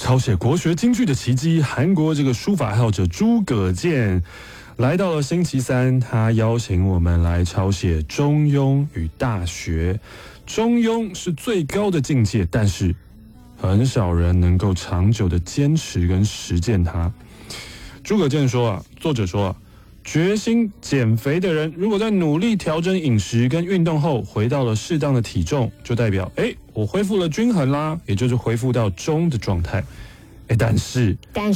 抄写国学京剧的奇迹，韩国这个书法爱好者诸葛健来到了星期三，他邀请我们来抄写《中庸》与《大学》。中庸是最高的境界，但是很少人能够长久的坚持跟实践它。诸葛健说啊，作者说啊，决心减肥的人，如果在努力调整饮食跟运动后，回到了适当的体重，就代表我恢复了均衡啦，也就是恢复到中的状态。但是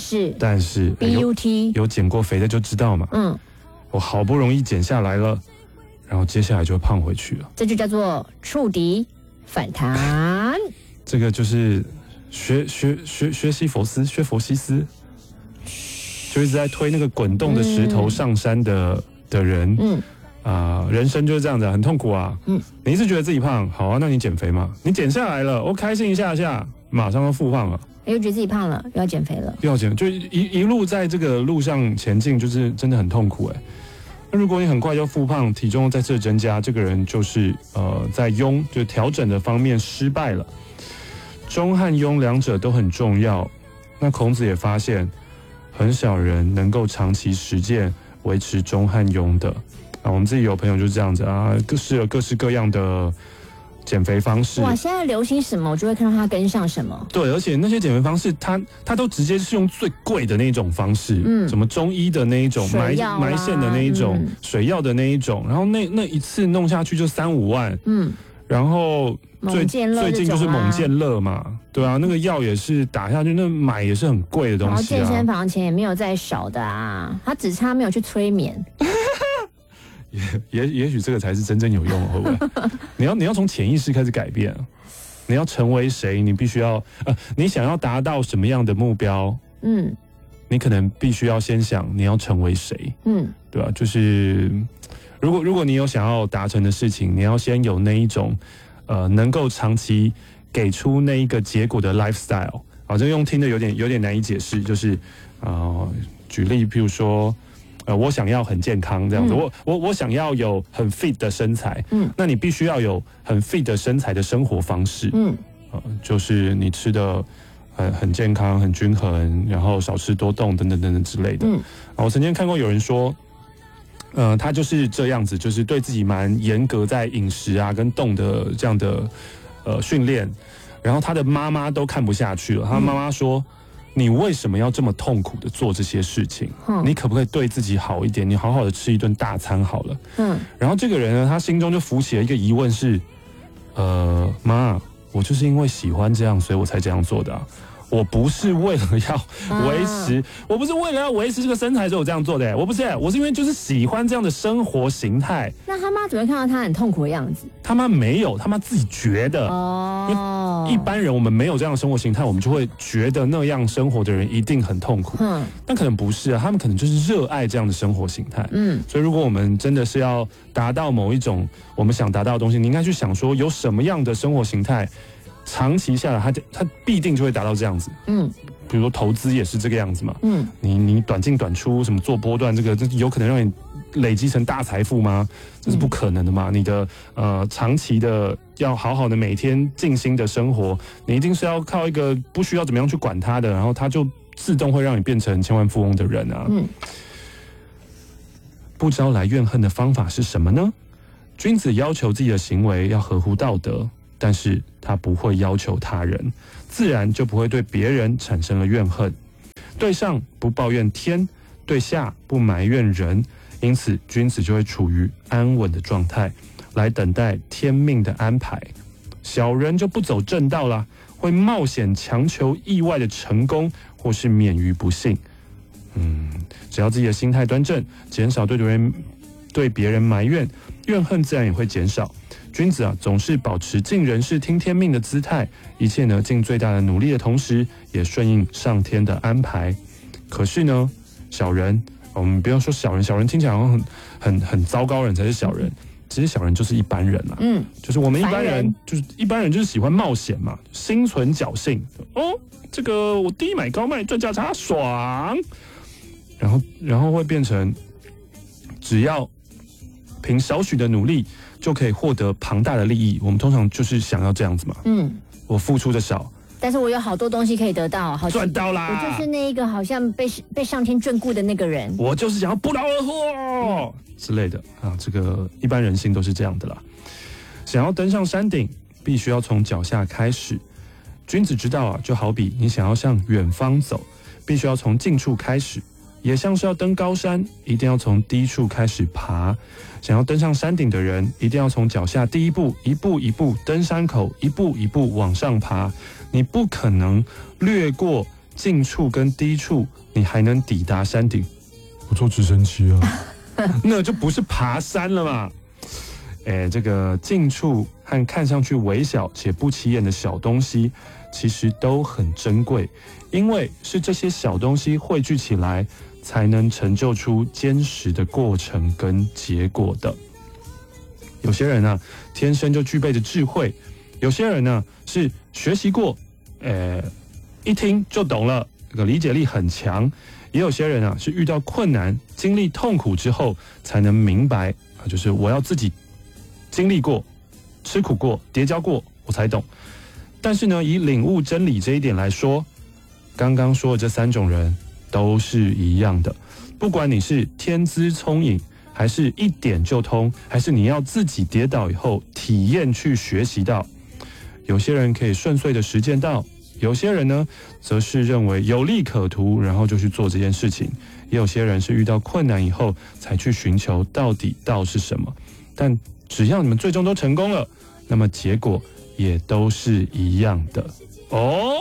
BUT 有减过肥的就知道嘛。我好不容易减下来了，然后接下来就会胖回去了。 这就叫做触底反弹。 这个就是学佛西斯，就一直在推那个滚动的石头上山的人。人生就是这样子，很痛苦啊。你一直觉得自己胖，好啊，那你减肥嘛，你减下来了，我开心一下下，马上就复胖了。 又觉得自己胖了，又要减肥了， 就一路在这个路上前进，就是真的很痛苦哎。那如果你很快就复胖，体重再次增加，这个人就是在就调整的方面失败了。中和庸两者都很重要。那孔子也发现，很少人能够长期实践维持中和庸的。我们自己有朋友就是这样子啊，试了各式各样的减肥方式。 哇，现在流行什么，我就会看到他跟上什么。 对，而且那些减肥方式，他都直接是用最贵的那种方式，什么中医的那一种，埋线的那一种，水药的那一种，然后那一次弄下去就3-5万，然后最近就是猛健乐嘛，对啊，那个药也是打下去，那买也是很贵的东西啊。 然后健身房钱也没有再少的啊，他只差没有去催眠。 也许这个才是真正有用的，会不会？你要从潜意识开始改变，你要成为谁？你必须要你想要达到什么样的目标？你可能必须要先想你要成为谁，对吧？就是如果你有想要达成的事情，你要先有那一种能够长期给出那一个结果的 lifestyle。这用听的有点难以解释，就是举例，譬如说。我想要很健康这样子，我想要有很 fit 的身材，那你必须要有很 fit 的身材的生活方式，就是你吃的很健康、很均衡，然后少吃多动等等等等之类的。我曾经看过有人说，他就是这样子，就是对自己蛮严格在饮食啊跟动的这样的训练，然后他的妈妈都看不下去了，他妈妈说。你为什么要这么痛苦的做这些事情？你可不可以对自己好一点？你好好的吃一顿大餐好了。然后这个人呢，他心中就浮起了一个疑问是：妈，我就是因为喜欢这样，所以我才这样做的啊。我不是为了要维持，我不是为了要维持这个身材所以我这样做的，我不是，我是因为就是喜欢这样的生活形态。 那他妈怎么会看到他很痛苦的样子？ 他妈没有，他妈自己觉得。一般人我们没有这样的生活形态，我们就会觉得那样生活的人一定很痛苦。但可能不是啊，他们可能就是热爱这样的生活形态。所以如果我们真的是要达到某一种我们想达到的东西，你应该去想说有什么样的生活形态。长期下来，他必定就会达到这样子。比如说投资也是这个样子嘛。你短进短出，什么做波段，这有可能让你累积成大财富吗？这是不可能的嘛。你的长期的要好好的每天静心的生活，你一定是要靠一个不需要怎么样去管它的，然后它就自动会让你变成千万富翁的人啊。不招来怨恨的方法是什么呢？君子要求自己的行为要合乎道德。但是他不会要求他人，自然就不会对别人产生了怨恨。对上不抱怨天，对下不埋怨人，因此君子就会处于安稳的状态，来等待天命的安排。小人就不走正道啦，会冒险强求意外的成功，或是免于不幸。只要自己的心态端正，减少对别人埋怨，怨恨自然也会减少。君子总是保持尽人事听天命的姿态，一切呢尽最大的努力的同时，也顺应上天的安排。可是呢，小人，我们不要说小人，小人听起来好像很糟糕人才是小人，其实小人就是一般人啊。就是我们一般人，就是喜欢冒险嘛，心存侥幸。这个我低买高卖赚价差爽，然后会变成只要凭少许的努力。就可以获得庞大的利益，我们通常就是想要这样子嘛。我付出的少， 但是我有好多东西可以得到，好赚到啦！ 我就是那一个好像被上天眷顾的那个人， 我就是想要不劳而获之类的啊，这个一般人性都是这样的啦。想要登上山顶，必须要从脚下开始。君子之道啊，就好比你想要向远方走，必须要从近处开始，也像是要登高山，一定要从低处开始爬。想要登上山顶的人，一定要从脚下第一步，一步一步登山口，一步一步往上爬。你不可能略过近处跟低处，你还能抵达山顶。我坐直升机啊，那就不是爬山了嘛。这个近处和看上去微小且不起眼的小东西，其实都很珍贵，因为是这些小东西汇聚起来，才能成就出坚实的过程跟结果的。有些人啊，天生就具备着智慧；有些人呢，是学习过，一听就懂了，这个理解力很强；也有些人啊，是遇到困难、经历痛苦之后，才能明白啊，就是我要自己经历过、吃苦过、跌跤过，我才懂。但是呢，以领悟真理这一点来说，刚刚说的这三种人都是一样的。不管你是天资聪颖，还是一点就通，还是你要自己跌倒以后体验去学习到，有些人可以顺遂的实践到，有些人呢，则是认为有利可图，然后就去做这件事情。也有些人是遇到困难以后才去寻求到底道是什么。但只要你们最终都成功了，那么结果也都是一样的哦。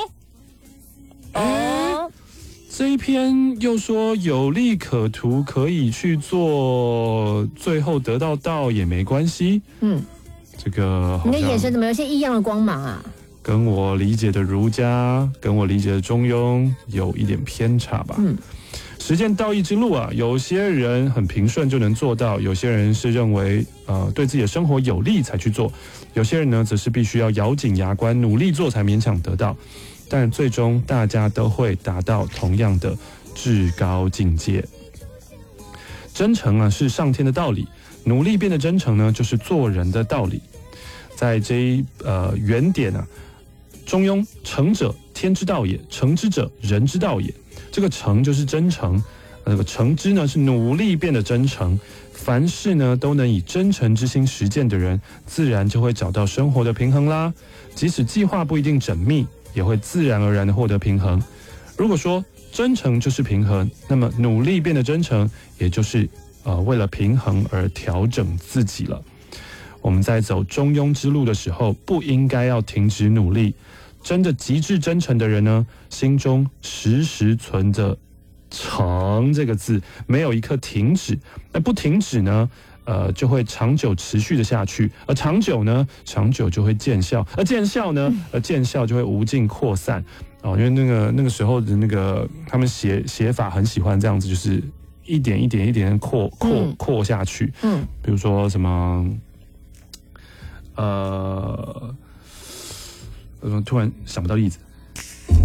这一篇又说有利可图，可以去做，最后得到道也没关系。这个你的眼神怎么有些异样的光芒啊？ 跟我理解的儒家，跟我理解的中庸有一点偏差吧。实践道义之路啊，有些人很平顺就能做到，有些人是认为对自己的生活有利才去做，有些人呢则是必须要咬紧牙关努力做才勉强得到。但最终大家都会达到同样的至高境界。真诚啊是上天的道理，努力变得真诚呢就是做人的道理。在这一原点啊，中庸诚者天之道也，诚之者人之道也。这个诚就是真诚，那个诚之呢是努力变得真诚。凡事呢都能以真诚之心实践的人，自然就会找到生活的平衡啦。即使计划不一定缜密，也会自然而然的获得平衡。如果说真诚就是平衡，那么努力变得真诚，也就是为了平衡而调整自己了。我们在走中庸之路的时候，不应该要停止努力。真的极致真诚的人呢，心中时时存着诚这个字，没有一刻停止。那不停止呢，就会长久持续的下去，而长久呢，长久就会见效，而见效呢，见效就会无尽扩散。因为那个时候的那个他们写法很喜欢这样子，就是一点一点一点扩下去。比如说什么突然想不到例子。